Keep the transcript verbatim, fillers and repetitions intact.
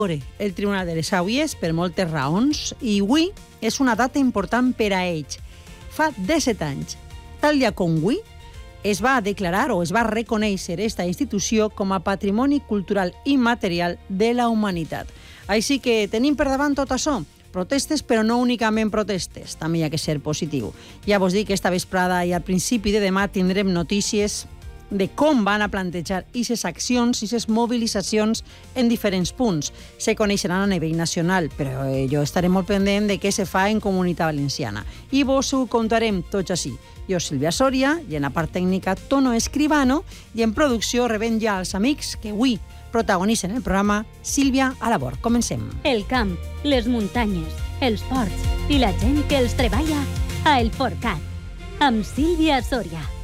el Tribunal de les Auies per moltes raons i avui és una data important per a ells. Fa disset anys, tal dia com avui, es va declarar o es va reconèixer aquesta institució com a patrimoni cultural immaterial de la humanitat. Així que tenim per davant tot això, protestes, però no únicament protestes, també hi ha que ser positiu. Ja vos dic que esta vesprada i al principi de demà tindrem notícies de com van a plantejar aquestes accions, aquestes mobilitzacions en diferents punts. Se coneixeran a nivell nacional, però eh, jo estaré molt pendent de què se fa en Comunitat Valenciana. I vos ho contarem tots així. Jo, Sílvia Soria, i en la part tècnica Tono Escribano, i en producció rebent ja els amics que avui protagonitzen el programa Sílvia a la Bord. Comencem. El camp, les muntanyes, els ports i la gent que els treballa a El Forcat, amb Sílvia Soria.